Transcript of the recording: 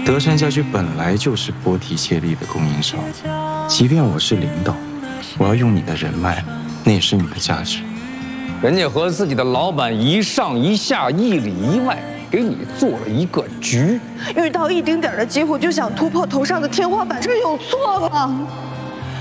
德山家居本来就是波提切利的供应商，即便我是领导，我要用你的人脉，那也是你的价值。 人家和自己的老板一上一下，一里一外，给你做了一个局。 遇到一丁点的机会就想突破头上的天花板，这有错吗？